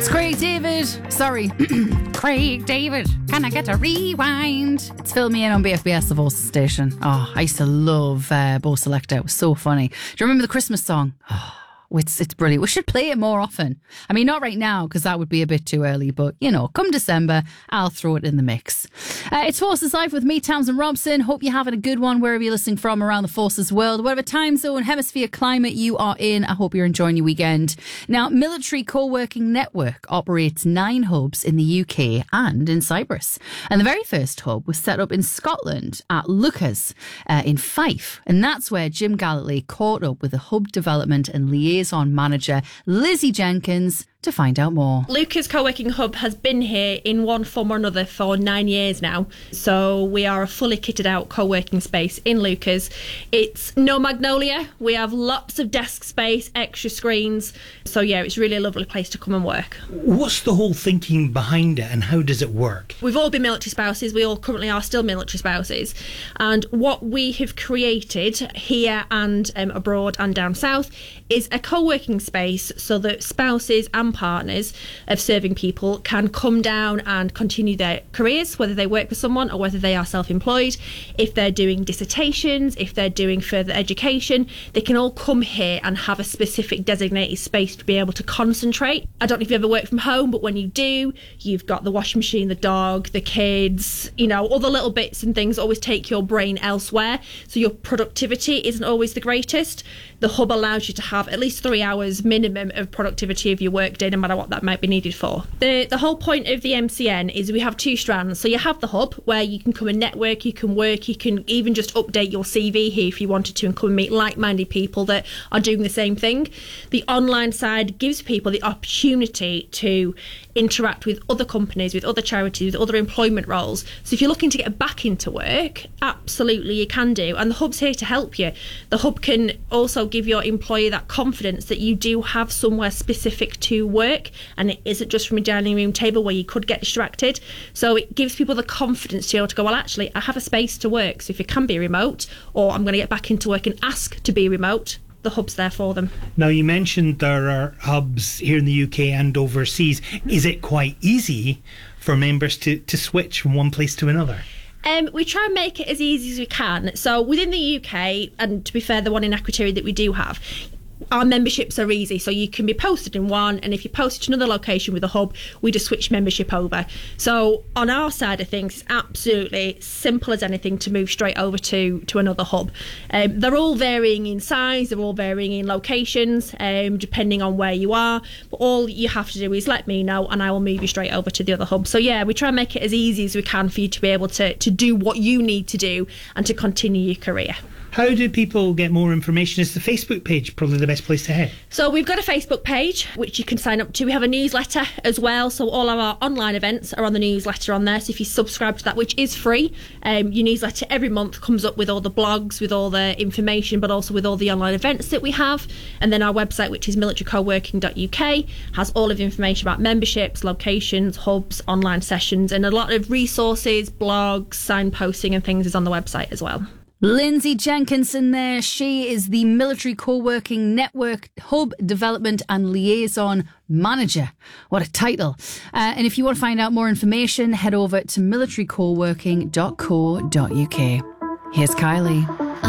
Craig David. Sorry. Craig David. Can I get a rewind? It's Fill Me In on BFBS, the Voice station. Oh, I used to love Bo Selecta. It was so funny. Do you remember the Christmas song? Oh, it's brilliant. We should play it more often. I mean, not right now, because that would be a bit too early. But, you know, come December, I'll throw it in the mix. It's Forces Live with me, Tamsin Robson. Hope you're having a good one wherever you're listening from around the Forces world. Whatever time zone, hemisphere, climate you are in, I hope you're enjoying your weekend. Now, Military Co-working Network operates 9 hubs in the UK and in Cyprus. And the very first hub was set up in Scotland at Lucas in Fife. And that's where Jim Gallatly caught up with the hub development and liaison manager Lizzie Jenkins to find out more. Lucas Co-working Hub has been here in one form or another for 9 years now. So we are a fully kitted out co-working space in Lucas. It's no Magnolia. We have lots of desk space, extra screens. So yeah, it's really a lovely place to come and work. What's the whole thinking behind it and how does it work? We've all been military spouses. We all currently are still military spouses. And what we have created here and abroad and down south is a co-working space so that spouses and partners of serving people can come down and continue their careers, whether they work for someone or whether they are self-employed. If they're doing dissertations, if they're doing further education, they can all come here and have a specific designated space to be able to concentrate. I don't know if you ever work from home, but when you do, you've got the washing machine, the dog, the kids, you know, all the little bits and things always take your brain elsewhere. So your productivity isn't always the greatest. The hub allows you to have at least 3 hours minimum of productivity of your workday, no matter what that might be needed for. The whole point of the MCN is we have 2 strands. So you have the hub where you can come and network, you can work, you can even just update your CV here if you wanted to and come and meet like-minded people that are doing the same thing. The online side gives people the opportunity to interact with other companies, with other charities, with other employment roles. So if you're looking to get back into work, absolutely you can do. And the hub's here to help you. The hub can also give your employer that confidence that you do have somewhere specific to work and it isn't just from a dining room table where you could get distracted. So it gives people the confidence to be able to go, well, actually, I have a space to work. So if it can be remote or I'm going to get back into work and ask to be remote, the hub's there for them. Now, you mentioned there are hubs here in the UK and overseas. Is it quite easy for members to switch from one place to another? We try and make it as easy as we can. So within the UK, and to be fair, the one in Akrotiri that we do have, our memberships are easy, so you can be posted in one, and if you post to another location with a hub, we just switch membership over. So on our side of things, it's absolutely simple as anything to move straight over to another hub. They're all varying in size, they're all varying in locations, depending on where you are, but all you have to do is let me know and I will move you straight over to the other hub. So yeah, we try and make it as easy as we can for you to be able to do what you need to do and to continue your career. How do people get more information? Is the Facebook page probably the best place to head? So we've got a Facebook page which you can sign up to. We have a newsletter as well, so all of our online events are on the newsletter on there. So if you subscribe to that, which is free, your newsletter every month comes up with all the blogs, with all the information, but also with all the online events that we have. And then our website, which is militarycoworking.uk, has all of the information about memberships, locations, hubs, online sessions, and a lot of resources, blogs, signposting and things is on the website as well. Lindsay Jenkinson there. She is the Military Co-working Network Hub Development and Liaison Manager. What a title. And if you want to find out more information, head over to militarycoworking.co.uk. Here's Kylie.